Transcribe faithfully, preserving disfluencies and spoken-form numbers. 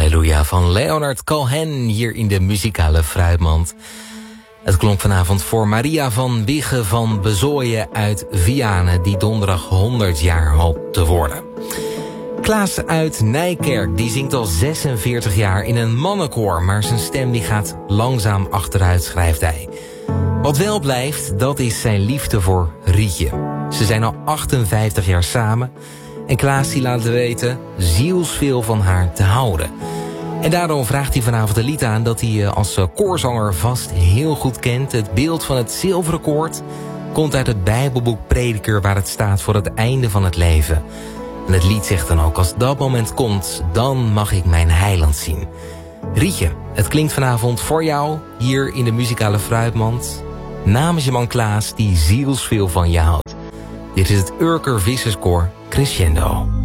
Halleluja van Leonard Cohen hier in de muzikale fruitmand. Het klonk vanavond voor Maria van Wigge van Bezooien uit Vianen, die donderdag honderd jaar hoopt te worden. Klaas uit Nijkerk, die zingt al zesenveertig jaar in een mannenkoor, maar zijn stem die gaat langzaam achteruit, schrijft hij. Wat wel blijft, dat is zijn liefde voor Rietje. Ze zijn al achtenvijftig jaar samen en Klaas die laat weten zielsveel van haar te houden. En daarom vraagt hij vanavond een lied aan dat hij als koorzanger vast heel goed kent. Het beeld van het zilveren koord komt uit het Bijbelboek Prediker, waar het staat voor het einde van het leven. En het lied zegt dan ook: als dat moment komt, dan mag ik mijn heiland zien. Rietje, het klinkt vanavond voor jou hier in de muzikale fruitmand namens je man Klaas, die zielsveel van je houdt. Dit is het Urker Visserskoor Crescendo.